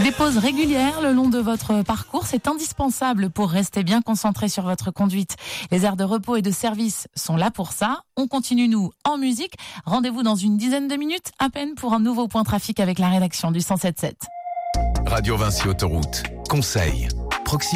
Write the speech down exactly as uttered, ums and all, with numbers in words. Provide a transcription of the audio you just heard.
Des pauses régulières le long de votre parcours, c'est indispensable pour rester bien concentré sur votre conduite. Les aires de repos et de service sont là pour ça. On continue, nous, en musique. Rendez-vous dans une dizaine de minutes, à peine, pour un nouveau point trafic avec la rédaction du cent sept sept. Radio Vinci Autoroute. Conseil. Proximité.